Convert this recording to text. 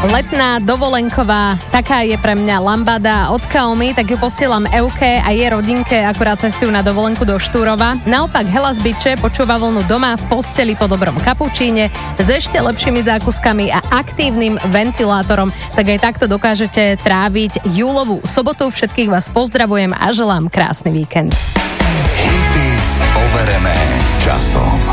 letná, dovolenková, taká je pre mňa lambada od Xiaomi, tak ju posielam Euke a jej rodinke, akurát cestujú na dovolenku do Štúrova. Naopak Hela z Byče počúva vlnu doma v posteli po dobrom kapučíne s ešte lepšími zákuskami a aktívnym ventilátorom. Tak aj takto dokážete tráviť júlovú sobotu. Všetkých vás pozdravujem a želám krásny víkend. Hity overené časom.